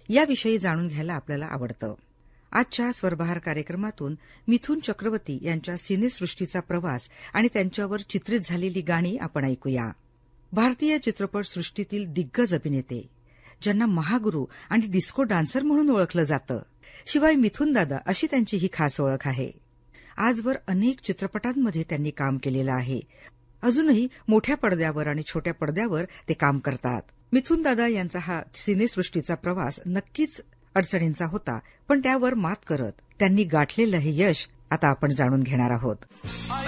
याविषयी जाणून घ्यायला आपल्याला आवडतं. आजच्या स्वरबहार कार्यक्रमातून मिथुन चक्रवर्ती यांच्या सिनेसृष्टीचा प्रवास आणि त्यांच्यावर चित्रित झालेली गाणी आपण ऐकूया. भारतीय चित्रपटसृष्टीतील दिग्गज अभिनेते ज्यांना महागुरू आणि डिस्को डान्सर म्हणून ओळखलं जातं. शिवाय मिथुन दादा अशी त्यांची ही खास ओळख आहे. आजवर अनेक चित्रपटांमध्ये त्यांनी काम केलेलं आहे. अजूनही मोठ्या पडद्यावर आणि छोट्या पडद्यावर ते काम करतात. मिथुन दादा यांचा हा सिनेसृष्टीचा प्रवास नक्कीच अडचणींचा होता, पण त्यावर मात करत त्यांनी गाठलेलं हे यश आता आपण जाणून घेणार आहोत.